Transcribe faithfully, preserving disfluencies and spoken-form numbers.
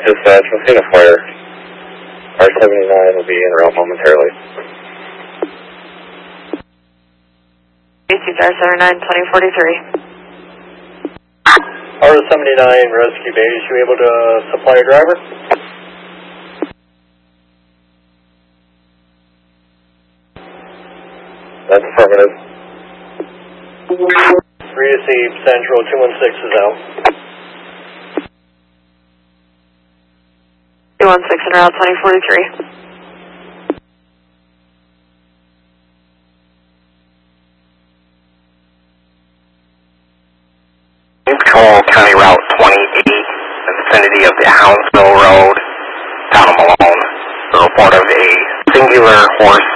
Dispatch, we'll see a fire. R seventy-nine will be en route momentarily. R seventy-nine, twenty forty-three. R seventy-nine, rescue base, you able to supply a driver? That's affirmative. Received, Central two one six is out. two one six en route, twenty forty-three. Control County Route twenty-eight, in the vicinity of the Houndsville Road, Town of Malone. The report of a singular horse